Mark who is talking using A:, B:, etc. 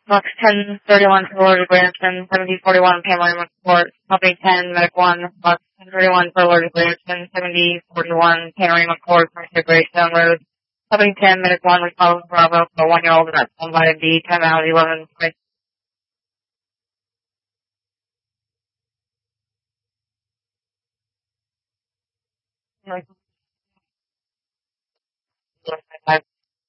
A: Box 1031 for Lord Grandson, 7041 Pamela McCourt, Company 10, Medic 1, Box 1031 for Lord Grandson, 7041 Panorama Court, Mr. Greystone Road, Company 10, Medic 1, responsible for Bravo for a 1-year-old and undivided D, time out 11.